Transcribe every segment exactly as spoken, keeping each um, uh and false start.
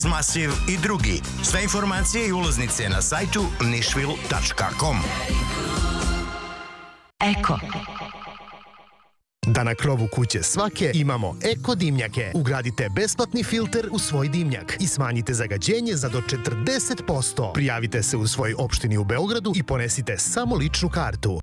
Masiv i drugi. Sve informacije i ulaznice na sajtu nišvil tačka com. Eko. Da na krovu kuće svake imamo eko dimnjake. Ugradite besplatni filter u svoj dimnjak i smanjite zagađenje za do četrdeset posto. Prijavite se u svoj opštini u Beogradu i ponesite samo ličnu kartu.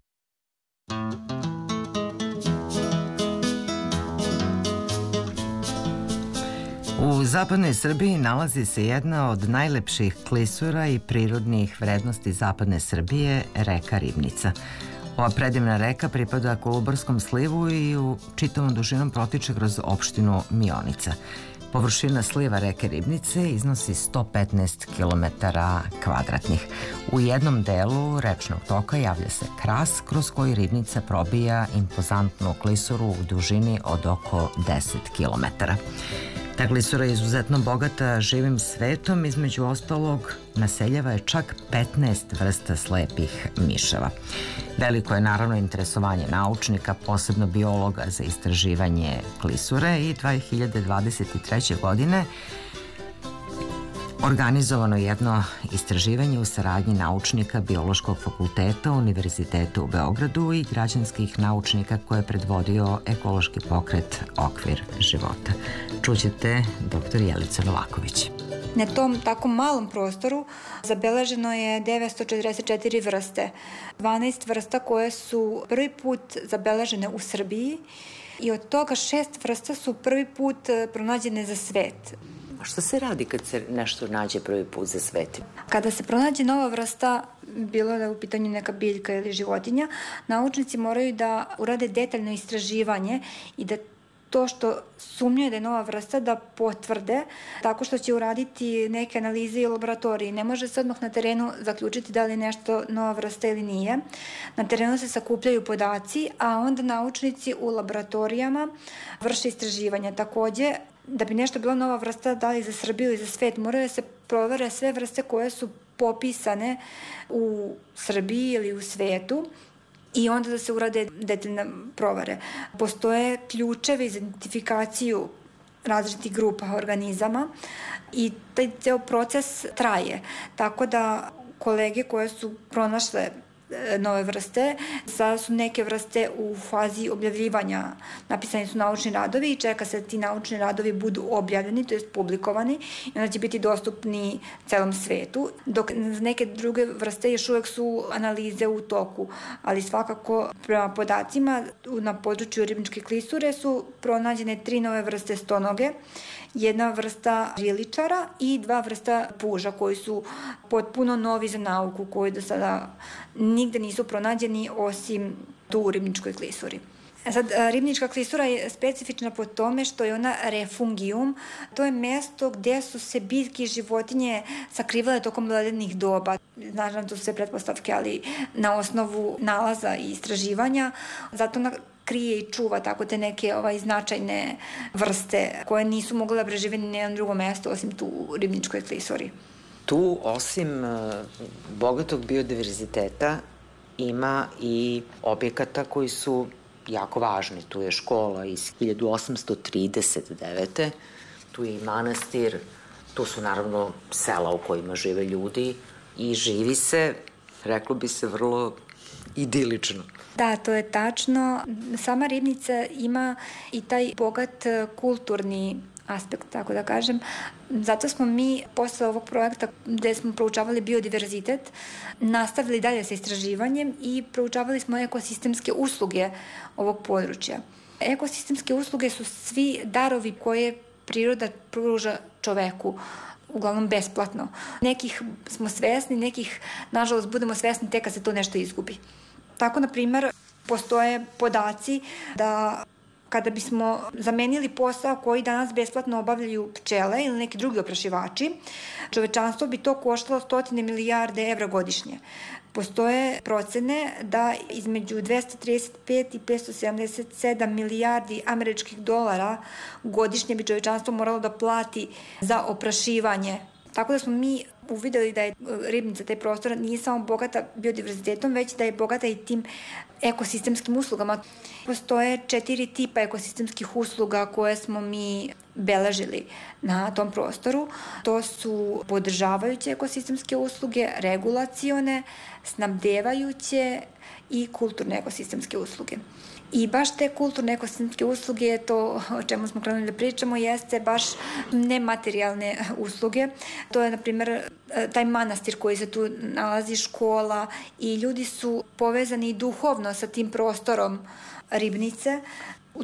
U zapadnoj Srbiji nalazi se jedna od najlepših klisura i prirodnih vrednosti zapadne Srbije, reka Ribnica. Ova predivna reka pripada Kolubarskom slivu i u čitavom dužinom protiče kroz opštinu Mionica. Površina sliva reke Ribnice iznosi sto petnaest kilometara kvadratnih. U jednom delu rečnog toka javlja se kras kroz koji Ribnica probija impozantnu klisuru u dužini od oko deset kilometara. Ta klisura je izuzetno bogata živim svetom, između ostalog naseljava je čak petnaest vrsta slepih miševa. Veliko je naravno interesovanje naučnika, posebno biologa za istraživanje klisure i dve hiljade dvadeset treće. godine organizovano jedno istraživanje u saradnji naučnika Biološkog fakulteta Univerziteta u Beogradu i građanskih naučnika koje je predvodio ekološki pokret Okvir života. Čućete doktor Jelica Novaković. Na tom tako malom prostoru zabeleženo je devetsto četrdeset četiri vrste, dvanaest vrsta koje su prvi put zabeležene u Srbiji i od toga šest vrsta su prvi put pronađene za svet. A što se radi kad se nešto nađe prvi put za svet? Kada se pronađe nova vrsta, bilo da je u pitanju neka biljka ili životinja, naučnici moraju da urade detaljno istraživanje i da to što sumnjaju da je nova vrsta da potvrde tako što će uraditi neke analize i u laboratoriji. Ne može se odmah na terenu zaključiti da li je nešto nova vrsta ili nije. Na terenu se sakupljaju podaci, a onda naučnici u laboratorijama vrše istraživanja. Takođe, da bi nešto bila nova vrsta, da li za Srbiju ili za svet, moraju da se provere sve vrste koje su popisane u Srbiji ili u svetu i onda da se urade detaljne provere. Postoje ključevi za identifikaciju različitih grupa organizama i taj ceo proces traje. Tako da kolege koje su pronašle nove vrste, sada su neke vrste u fazi objavljivanja, napisani su naučni radovi i čeka se da ti naučni radovi budu objavljeni, to jest publikovani i onda će biti dostupni celom svetu, dok neke druge vrste još uvek su analize u toku, ali svakako prema podacima na području ribničke klisure su pronađene tri nove vrste stonoge, jedna vrsta žiličara i dva vrsta puža koji su potpuno novi za nauku, koji do sada nigde nisu pronađeni osim tu u ribničkoj klisuri. Sad, ribnička klisura je specifična po tome što je ona refungium. To je mesto gde su se biljke i životinje sakrivale tokom ledenih doba. Znaš, to su sve pretpostavke, ali na osnovu nalaza i istraživanja. Zato ona krije i čuva tako te neke ovaj, značajne vrste koje nisu mogle da prežive ni na jednom drugom mestu osim tu u ribničkoj klisuri. Tu, osim uh, bogatog biodiverziteta, ima i objekata koji su jako važni. Tu je škola iz hiljadu osamsto trideset devete. Tu je i manastir, tu su naravno sela u kojima žive ljudi i živi se, reklo bi se, vrlo idilično. Da, to je tačno. Sama Ribnica ima i taj bogat kulturni aspekt, tako da kažem. Zato smo mi posle ovog projekta gde smo proučavali biodiverzitet nastavili dalje sa istraživanjem i proučavali smo ekosistemske usluge ovog područja. Ekosistemske usluge su svi darovi koje priroda pruža čoveku, uglavnom besplatno. Nekih smo svesni, nekih, nažalost, budemo svesni tek kad se to nešto izgubi. Tako, na primer, postoje podaci da kada bismo zamenili posao koji danas besplatno obavljaju pčele ili neki drugi oprašivači, čovečanstvo bi to koštalo stotine milijarde evra godišnje. Postoje procene da između dvesta trideset pet i petsto sedamdeset sedam milijardi američkih dolara godišnje bi čovečanstvo moralo da plati za oprašivanje. Tako da smo mi uvideli da je Ribnica, taj prostor, nije samo bogata biodiverzitetom, već da je bogata i tim ekosistemskim uslugama. Postoje četiri tipa ekosistemskih usluga koje smo mi beležili na tom prostoru. To su podržavajuće ekosistemske usluge, regulacione, snabdevajuće i kulturne ekosistemske usluge. I baš te kulturne ekosistemske usluge, to o čemu smo krenuli da pričamo, jeste baš nematerijalne usluge. To je, na primjer, taj manastir koji se tu nalazi, škola, i ljudi su povezani duhovno sa tim prostorom Ribnice.